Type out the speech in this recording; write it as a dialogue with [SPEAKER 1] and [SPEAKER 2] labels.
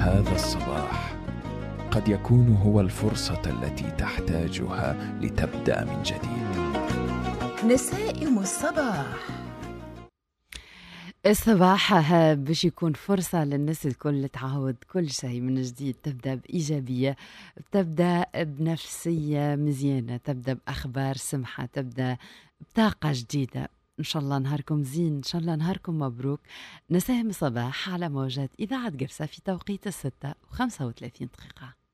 [SPEAKER 1] هذا الصباح قد يكون هو الفرصة التي تحتاجها لتبدأ من جديد.
[SPEAKER 2] نسائم الصباح.
[SPEAKER 3] الصباح باش يكون فرصة للناس الكل تعاود كل شيء من جديد، تبدأ بإيجابية، تبدأ بنفسية مزيانة، تبدأ بأخبار سمحة، تبدأ بطاقة جديدة. إن شاء الله نهاركم زين، إن شاء الله نهاركم مبروك. نساهم الصباح على موجات إذاعة قرصة في توقيت 6:35.